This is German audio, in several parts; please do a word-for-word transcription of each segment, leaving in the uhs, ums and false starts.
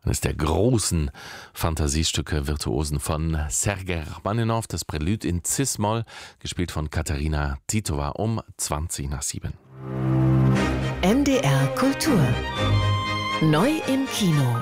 Eines der großen Fantasiestücke Virtuosen von Sergej Rachmaninow, das Prälude in Cis-Moll, gespielt von Katarina Titova um zwanzig nach sieben. N D R Kultur. Neu im Kino.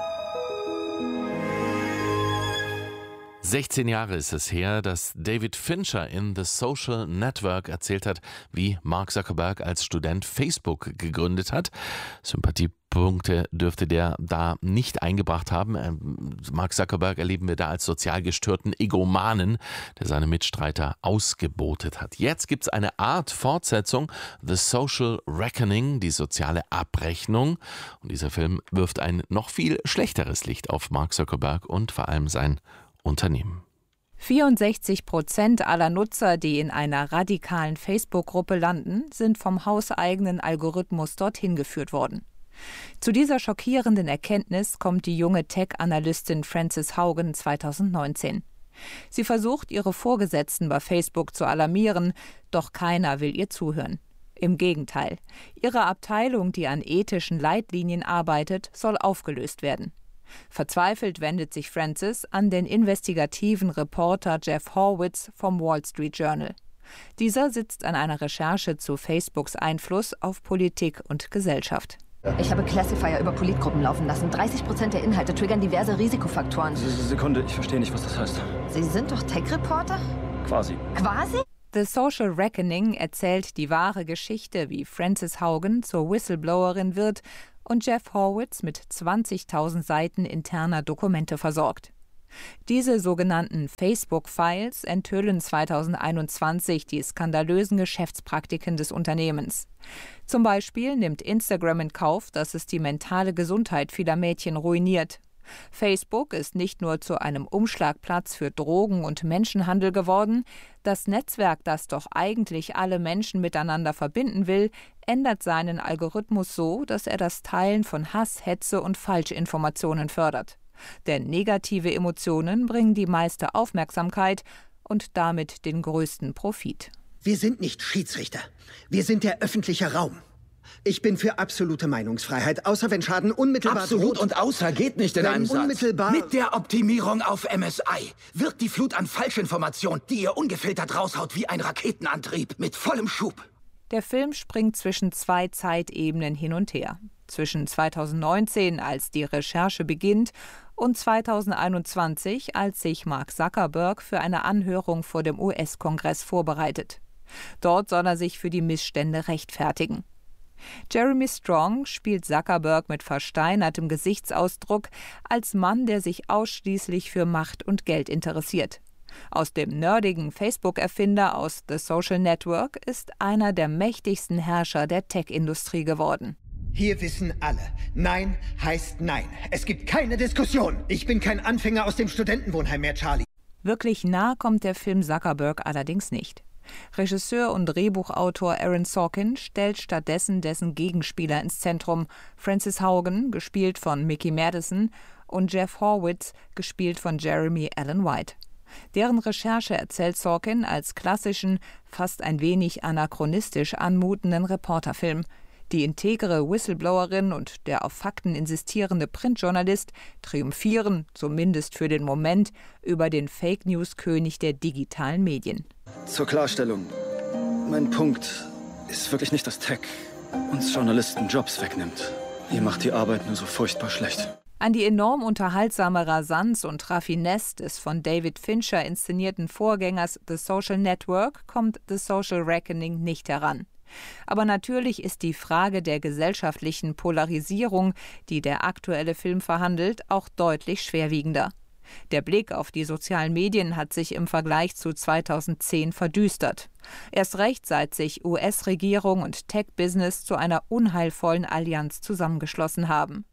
sechzehn Jahre ist es her, dass David Fincher in The Social Network erzählt hat, wie Mark Zuckerberg als Student Facebook gegründet hat. Sympathiepunkte dürfte der da nicht eingebracht haben. Mark Zuckerberg erleben wir da als sozial gestörten Egomanen, der seine Mitstreiter ausgebotet hat. Jetzt gibt es eine Art Fortsetzung, The Social Reckoning, die soziale Abrechnung. Und dieser Film wirft ein noch viel schlechteres Licht auf Mark Zuckerberg und vor allem sein Unternehmen. vierundsechzig Prozent aller Nutzer, die in einer radikalen Facebook-Gruppe landen, sind vom hauseigenen Algorithmus dorthin geführt worden. Zu dieser schockierenden Erkenntnis kommt die junge Tech-Analystin Frances Haugen zweitausendneunzehn. Sie versucht, ihre Vorgesetzten bei Facebook zu alarmieren, doch keiner will ihr zuhören. Im Gegenteil, ihre Abteilung, die an ethischen Leitlinien arbeitet, soll aufgelöst werden. Verzweifelt wendet sich Frances an den investigativen Reporter Jeff Horwitz vom Wall Street Journal. Dieser sitzt an einer Recherche zu Facebooks Einfluss auf Politik und Gesellschaft. Ich habe Classifier über Politgruppen laufen lassen. dreißig Prozent der Inhalte triggern diverse Risikofaktoren. Sekunde, ich verstehe nicht, was das heißt. Sie sind doch Tech-Reporter? Quasi. Quasi? The Social Reckoning erzählt die wahre Geschichte, wie Frances Haugen zur Whistleblowerin wird und Jeff Horwitz mit zwanzigtausend Seiten interner Dokumente versorgt. Diese sogenannten Facebook-Files enthüllen zweitausendeinundzwanzig die skandalösen Geschäftspraktiken des Unternehmens. Zum Beispiel nimmt Instagram in Kauf, dass es die mentale Gesundheit vieler Mädchen ruiniert. Facebook ist nicht nur zu einem Umschlagplatz für Drogen- und Menschenhandel geworden, das Netzwerk, das doch eigentlich alle Menschen miteinander verbinden will, ändert seinen Algorithmus so, dass er das Teilen von Hass, Hetze und Falschinformationen fördert. Denn negative Emotionen bringen die meiste Aufmerksamkeit und damit den größten Profit. Wir sind nicht Schiedsrichter. Wir sind der öffentliche Raum. Ich bin für absolute Meinungsfreiheit, außer wenn Schaden unmittelbar Absolut droht. Und außer geht nicht in Wenn einem Satz. unmittelbar Mit der Optimierung auf M S I wirkt die Flut an Falschinformation, die ihr ungefiltert raushaut wie ein Raketenantrieb mit vollem Schub. Der Film springt zwischen zwei Zeitebenen hin und her. Zwischen zweitausendneunzehn, als die Recherche beginnt, und zweitausendeinundzwanzig, als sich Mark Zuckerberg für eine Anhörung vor dem U S-Kongress vorbereitet. Dort soll er sich für die Missstände rechtfertigen. Jeremy Strong spielt Zuckerberg mit versteinertem Gesichtsausdruck als Mann, der sich ausschließlich für Macht und Geld interessiert. Aus dem nerdigen Facebook-Erfinder aus The Social Network ist einer der mächtigsten Herrscher der Tech-Industrie geworden. Hier wissen alle, Nein heißt Nein. Es gibt keine Diskussion. Ich bin kein Anfänger aus dem Studentenwohnheim mehr, Charlie. Wirklich nah kommt der Film Zuckerberg allerdings nicht. Regisseur und Drehbuchautor Aaron Sorkin stellt stattdessen dessen Gegenspieler ins Zentrum, Frances Haugen, gespielt von Mickey Madison, und Jeff Horwitz, gespielt von Jeremy Allen White. Deren Recherche erzählt Sorkin als klassischen, fast ein wenig anachronistisch anmutenden Reporterfilm. Die integre Whistleblowerin und der auf Fakten insistierende Printjournalist triumphieren, zumindest für den Moment, über den Fake-News-König der digitalen Medien. Zur Klarstellung. Mein Punkt ist wirklich nicht, dass Tech uns Journalisten Jobs wegnimmt. Ihr macht die Arbeit nur so furchtbar schlecht. An die enorm unterhaltsame Rasanz und Raffinesse des von David Fincher inszenierten Vorgängers The Social Network kommt The Social Reckoning nicht heran. Aber natürlich ist die Frage der gesellschaftlichen Polarisierung, die der aktuelle Film verhandelt, auch deutlich schwerwiegender. Der Blick auf die sozialen Medien hat sich im Vergleich zu zweitausendzehn verdüstert. Erst recht, seit sich U S-Regierung und Tech-Business zu einer unheilvollen Allianz zusammengeschlossen haben.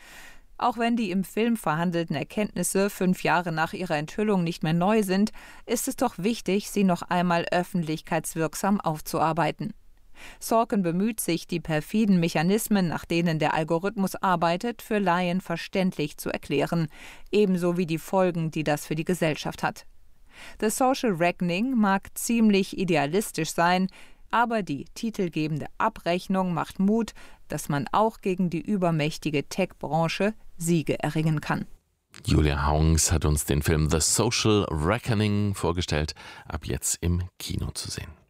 Auch wenn die im Film verhandelten Erkenntnisse fünf Jahre nach ihrer Enthüllung nicht mehr neu sind, ist es doch wichtig, sie noch einmal öffentlichkeitswirksam aufzuarbeiten. Sorkin bemüht sich, die perfiden Mechanismen, nach denen der Algorithmus arbeitet, für Laien verständlich zu erklären, ebenso wie die Folgen, die das für die Gesellschaft hat. The Social Reckoning mag ziemlich idealistisch sein, aber die titelgebende Abrechnung macht Mut, dass man auch gegen die übermächtige Tech-Branche Siege erringen kann. Julia Haungs hat uns den Film The Social Reckoning vorgestellt, ab jetzt im Kino zu sehen.